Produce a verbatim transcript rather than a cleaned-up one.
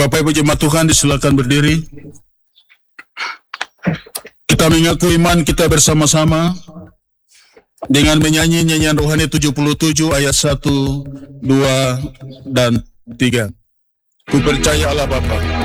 Bapak Ibu jemaat Tuhan, disilakan berdiri. Kita mengaku iman kita bersama-sama dengan menyanyi nyanyian rohani tujuh puluh tujuh ayat satu, dua, dan tiga. Ku percaya Allah Bapa,